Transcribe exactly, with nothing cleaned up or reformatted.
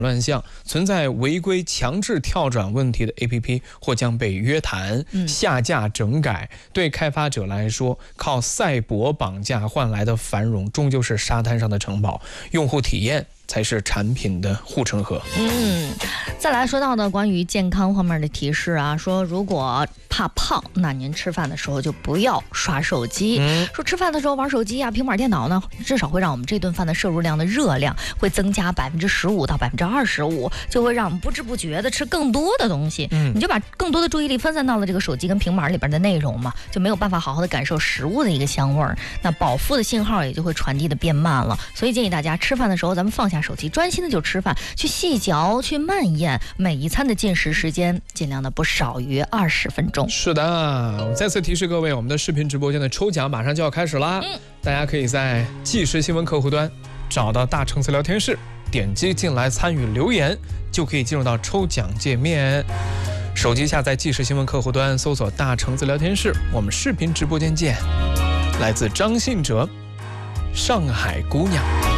乱象，存在违规强制跳转问题的 A P P 或将被约谈、下架、整改。对开发者来说，靠赛博绑架换来的繁荣，终究是沙滩上的城堡，用户体验才是产品的护城河。 嗯，再来说到的关于健康方面的提示啊，说如果怕胖，那您吃饭的时候就不要刷手机。嗯、说吃饭的时候玩手机啊、平板电脑呢，至少会让我们这顿饭的摄入量的热量会增加百分之十五到百分之二十五，就会让我们不知不觉的吃更多的东西。嗯，你就把更多的注意力分散到了这个手机跟平板里边的内容嘛，就没有办法好好的感受食物的一个香味儿，那饱腹的信号也就会传递的变慢了。所以建议大家吃饭的时候，咱们放下手机，专心的就吃饭，去细嚼，去慢咽，每一餐的进食时间尽量的不少于二十分钟。 是的，我再次提示各位，我们的视频直播间的抽奖马上就要开始啦！嗯、大家可以在即时新闻客户端找到大橙子聊天室，点击进来参与留言，就可以进入到抽奖界面。手机下载即时新闻客户端，搜索大橙子聊天室，我们视频直播间见。来自张信哲，上海姑娘。